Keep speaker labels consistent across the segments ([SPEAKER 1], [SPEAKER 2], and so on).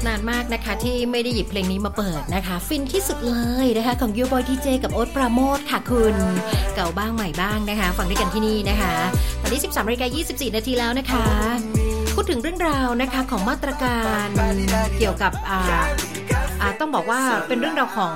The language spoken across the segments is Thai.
[SPEAKER 1] นานมากนะคะที่ไม่ได้หยิบเพลงนี้มาเปิดนะคะฟินที่สุดเลยนะคะของ You Boy DJ กับโอ๊ตปราโมทค่ะคุณเก่าบ้างใหม่บ้างนะคะฟังด้วยกันที่นี่นะคะตอนนี้ 13:24 นาทีแล้วนะคะพูดถึงเรื่องราวนะคะของมาตรการเกี่ยวกับต้องบอกว่าเป็นเรื่องราวของ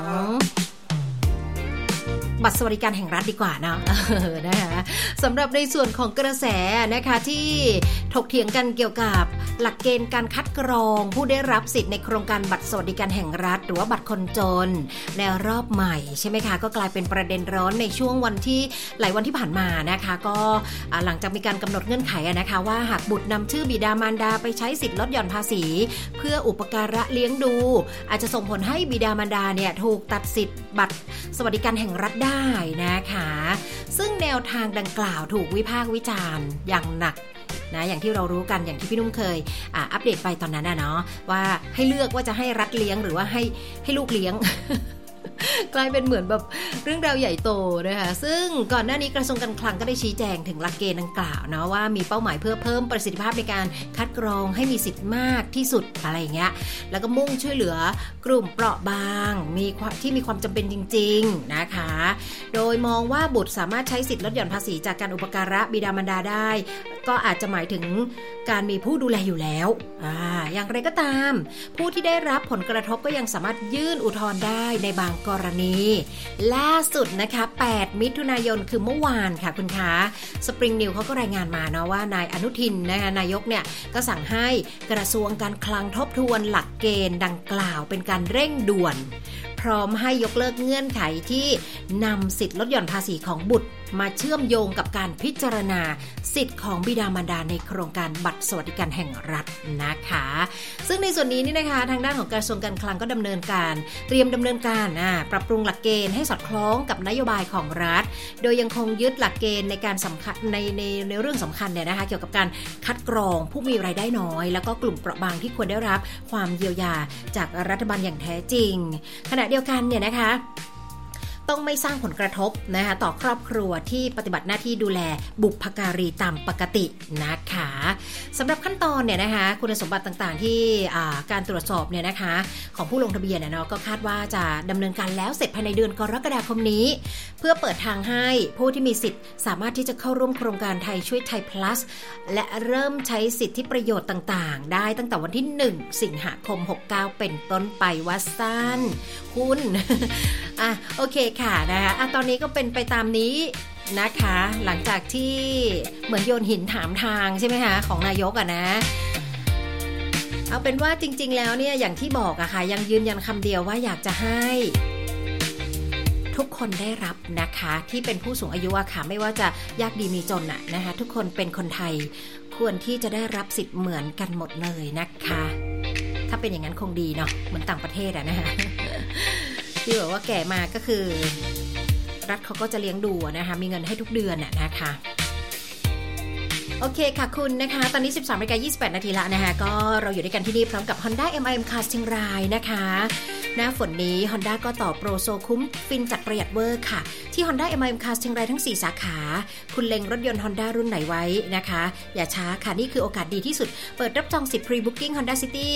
[SPEAKER 1] บัตรสวัสดิการแห่งรัฐดีกว่านะนะคะสำหรับในส่วนของกระแสนะคะที่ถกเถียงกันเกี่ยวกับหลักเกณฑ์การคัดกรองผู้ได้รับสิทธิ์ในโครงการบัตรสวัสดิการแห่งรัฐหรือว่าบัตรคนจนในรอบใหม่ใช่ไหมคะก็กลายเป็นประเด็นร้อนในช่วงวันที่หลายวันที่ผ่านมานะคะก็หลังจากมีการกำหนดเงื่อนไขนะคะว่าหากบุตรนำชื่อบิดามารดาไปใช้สิทธิ์ลดหย่อนภาษีเพื่ออุปการะเลี้ยงดูอาจจะส่งผลให้บิดามารดาเนี่ยถูกตัดสิทธิ์บัตรสวัสดิการแห่งรัฐได้นะคะซึ่งแนวทางดังกล่าวถูกวิพากษ์วิจารณ์อย่างหนักนะอย่างที่เรารู้กันอย่างที่พี่นุ่มเคยอัปเดตไปตอนนั้นนะเนาะว่าให้เลือกว่าจะให้รัฐเลี้ยงหรือว่าให้ลูกเลี้ยง กลายเป็นเหมือนแบบเรื่องราวใหญ่โตนะคะซึ่งก่อนหน้านี้กระทรวงการคลังก็ได้ชี้แจงถึงหลักเกณฑ์ดังกล่าวเนาะว่ามีเป้าหมายเพื่อเพิ่มประสิทธิภาพในการคัดกรองให้มีสิทธิ์มากที่สุดอะไรอย่างเงี้ยแล้วก็มุ่งช่วยเหลือกลุ่มเปราะบางที่มีความจำเป็นจริงๆนะคะโดยมองว่าบุตรสามารถใช้สิทธิ์ลดหย่อนภาษีจากการอุปการะบิดามารดาได้ก็อาจจะหมายถึงการมีผู้ดูแลอยู่แล้วอย่างไรก็ตามผู้ที่ได้รับผลกระทบก็ยังสามารถยื่นอุทธรณ์ได้ในบางกรณีล่าสุดนะคะ8มิถุนายนคือเมื่อวานค่ะคุณคะสปริงนิวเขาก็รายงานมาเนาะว่านายอนุทินนะคะนายกเนี่ยก็สั่งให้กระทรวงการคลังทบทวนหลักเกณฑ์ดังกล่าวเป็นการเร่งด่วนพร้อมให้ยกเลิกเงื่อนไขที่นำสิทธิ์ลดหย่อนภาษีของบุตรมาเชื่อมโยงกับการพิจารณาสิทธิ์ของบิดามารดาในโครงการบัตรสวัสดิการแห่งรัฐนะคะซึ่งในส่วนนี้นี่นะคะทางด้านของกระทรวงการคลังก็เตรียมดำเนินการปรับปรุงหลักเกณฑ์ให้สอดคล้องกับนโยบายของรัฐโดยยังคงยึดหลักเกณฑ์ในการสำคัญในเรื่องสำคัญเนี่ยนะคะเกี่ยวกับการคัดกรองผู้มีรายได้น้อยแล้วก็กลุ่มเปราะบางที่ควรได้รับความเยียวยาจากรัฐบาลอย่างแท้จริงขณะเดียวกันเนี่ยนะคะต้องไม่สร้างผลกระทบนะคะต่อครอบครัวที่ปฏิบัติหน้าที่ดูแลบุพการีตามปกตินะคะสำหรับขั้นตอนเนี่ยนะคะคุณสมบัติต่างๆที่การตรวจสอบเนี่ยนะคะของผู้ลงทะเบียนเนาะก็คาดว่าจะดำเนินการแล้วเสร็จภายในเดือนกรกฎาคมนี้เพื่อเปิดทางให้ผู้ที่มีสิทธิ์สามารถที่จะเข้าร่วมโครงการไทยช่วยไทย plus และเริ่มใช้สิทธิประโยชน์ต่างๆได้ตั้งแต่วันที่1สิงหาคม69เป็นต้นไปว่าสั้นคุณโอเคค่ะนะคะตอนนี้ก็เป็นไปตามนี้นะคะหลังจากที่เหมือนโยนหินถามทางใช่ไหมคะของนายกนะเอาเป็นว่าจริงๆแล้วเนี่ยอย่างที่บอกอะค่ะยังยืนยันคำเดียวว่าอยากจะให้ทุกคนได้รับนะคะที่เป็นผู้สูงอายุอะค่ะไม่ว่าจะยากดีมีจนอะนะคะทุกคนเป็นคนไทยควรที่จะได้รับสิทธิ์เหมือนกันหมดเลยนะคะถ้าเป็นอย่างนั้นคงดีเนาะเหมือนต่างประเทศอะนะคะที่บอกว่าแก่มาก็คือรัฐเขาก็จะเลี้ยงดูนะคะมีเงินให้ทุกเดือนนะคะโอเคค่ะคุณนะคะตอนนี้ 13:28 นาทีละนะคะก็เราอยู่ด้วยกันที่นี่พร้อมกับ Honda MIM Cars เชียงรายนะคะหน้าฝนนี้ Honda ก็ต่อโปรโซคุ้มฟินจัดประหยัดเวอร์ค่ะที่ Honda MIM Cars เชียงรายทั้ง4สาขาคุณเล็งรถยนต์ Honda รุ่นไหนไว้นะคะอย่าช้าค่ะนี่คือโอกาสดีที่สุดเปิดรับจองสิทธิ์ Pre-Booking Honda City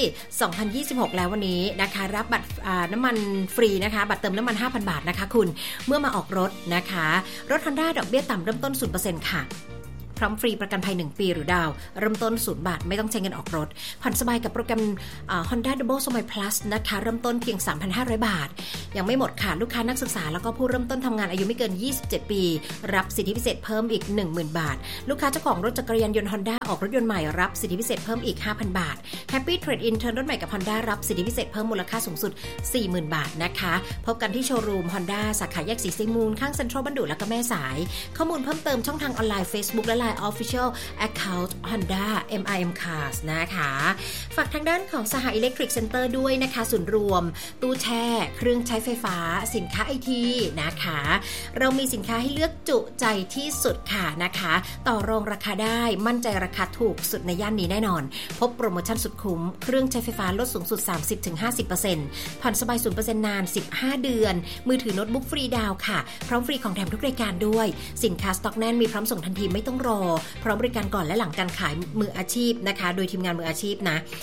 [SPEAKER 1] 2026 แล้ววันนี้นะคะรับบัตรน้ำมันฟรีนะคะบัตรเติมน้ำมัน 5,000 บาทนะคะคุณเมื่อมาออกรถนะคะรถ Honda ดอกเบี้ยต่ำเริ่มต้น 0% ค่ะพร้อมฟรีประกันภัย1ปีหรือดาวเริ่มต้น0 บาทไม่ต้องใช้เงินออกรถผ่อนสบายกับโปรแกรมHonda Double Smile Plus นะคะเริ่มต้นเพียง 3,500 บาทยังไม่หมดค่ะลูกค้านักศึกษาแล้วก็ผู้เริ่มต้นทำงานอายุไม่เกิน27ปีรับสิทธิพิเศษเพิ่มอีก 10,000 บาทลูกค้าเจ้าของรถจักรยานยนต์ Honda ออกรถยนต์ใหม่รับสิทธิพิเศษเพิ่มอีก 5,000 บาท Happy Trade In เทิร์นรถใหม่กับ Honda รับสิทธิพิเศษเพิ่มมูลค่าสูงสุด 40,000 บาทนะคะพบกันที่โชว์รูม Honda สาขาแยกสีเซมูลข้างเซ็นทรัลบัณฑุและก็แม่สายข้อมูลเพิ่มเติมช่องทางออนไลน์ Facebook และ Line Official Account Honda MIM Cars นะคะฝากทางด้านของสหอิเล็กทริกเซ็นเตอร์ด้วยนะคะศูนย์รวมตู้แช่เครื่องใช้ไฟฟ้าสินค้าไอทีนะคะเรามีสินค้าให้เลือกจุใจที่สุดค่ะนะคะต่อรองราคาได้มั่นใจราคาถูกสุดในย่านนี้แน่นอนพบโปรโมชั่นสุดคุ้มเครื่องใช้ไฟฟ้าลดสูงสุด 30-50% ผ่อนสบาย 0% นาน15 เดือนมือถือโน้ตบุ๊กฟรีดาวค่ะพร้อมฟรีของแถมทุกรายการด้วยสินค้าสต็อกแน่นมีพร้อมส่งทันทีไม่ต้องรอพร้อมบริการก่อนและหลังการขายมืออาชีพนะคะโดยทีมงานมืออาชีพนะ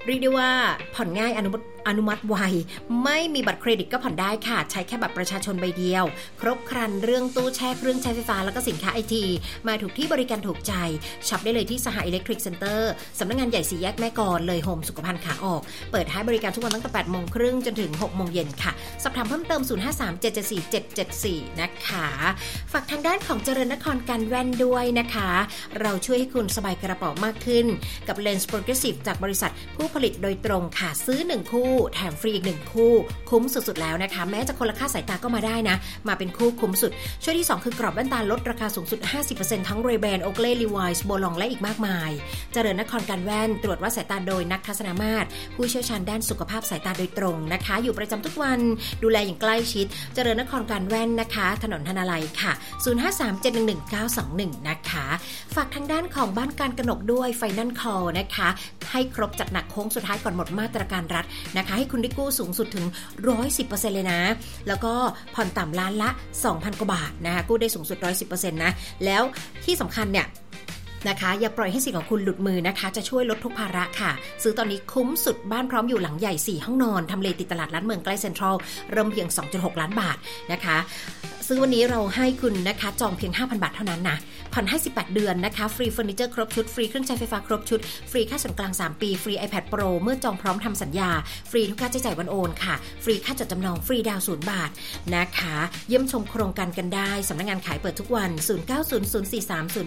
[SPEAKER 1] เรียกได้ว่าผ่อนง่ายอนุมัติไวไม่มีบัตรเครดิตก็ผ่อนได้ค่ะใช้แค่บัตรประชาชนใบเดียวครบครันเรื่องตู้แช่เครื่องใช้ไฟฟ้าแล้วก็สินค้าไอทีมาถูกที่บริการถูกใจช็อปได้เลยที่สหอิเล็กทริกเซ็นเตอร์สำนักงานใหญ่4แยกแม่กลเลยโฮมสุขภัณฑ์ขาออกเปิดให้บริการทุกวันตั้งแต่ 8:30 นจนถึง 6:00 นค่ะสอบถามเพิ่มเติม 0537747774 นะคะฝากทางด้านของเจริญนครการแว่นด้วยนะคะเราช่วยให้คุณสบายกระเป๋ามากขึ้นกับเลนส์โปรเกรสซีฟจากบริษัทผู้ผลิตโดยตรงค่ะซื้อ1คู่แถมฟรีอีก1คู่คุ้มสุดๆแล้วนะคะแม้จะคนละค่าสายตาก็มาได้นะมาเป็นคู่คุ้มสุดช่วงที่2คือกรอบแว่นตาลดราคาสูงสุด 50% ทั้ง Ray-Ban Oakley Levi's Bolong และอีกมากมายเจริญนครการแว่นตรวจวัดสายตาโดยนักทัศนมาตรผู้เชี่ยวชาญด้านสุขภาพสายตาโดยตรงนะคะอยู่ประจำทุกวันดูแลอย่างใกล้ชิดเจริญนครการแว่นนะคะถนนธนาลัยค่ะ 0537111921 นะคะฝากทางด้านของบ้านการกนกด้วย Final Call นะคะให้ครบจัดหนักโค้งสุดท้ายก่อนหมดมาตรการรัฐนะคะให้คุณได้กู้สูงสุดถึง 110% เลยนะแล้วก็ผ่อนต่ำล้านละ 2,000 กว่าบาทนะคะกู้ได้สูงสุด 110% นะแล้วที่สำคัญเนี่ยนะคะอย่าปล่อยให้สิ่งของคุณหลุดมือนะคะจะช่วยลดทุกภาระค่ะซื้อตอนนี้คุ้มสุดบ้านพร้อมอยู่หลังใหญ่4ห้องนอนทำเลติดตลาดล้านเมืองใกล้เซ็นทรัลเริ่มเพียง 2.6 ล้านบาทนะคะซื้อวันนี้เราให้คุณนะคะจองเพียง 5,000 บาทเท่านั้นนะผ่อนให้18เดือนนะคะฟรีเฟอร์นิเจอร์ครบชุดฟรีเครื่องใช้ไฟฟ้าครบชุดฟรีค่าส่วนกลาง3ปีฟรี iPad Pro เมื่อจองพร้อมทำสัญญาฟรีทุกค่าใช้จ่ายวันโอนค่ะฟรีค่าจดจำนองฟรีดาวน์0 บาทนะคะเยี่ยมชมโครงการกันได้สำนักงานขายเปิดทุกวัน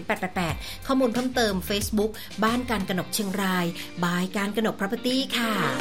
[SPEAKER 1] 0900430888 ข้อมูลเพิ่มเติม Facebook บ้านการกนกเชียงรายบายการกนก Property ค่ะ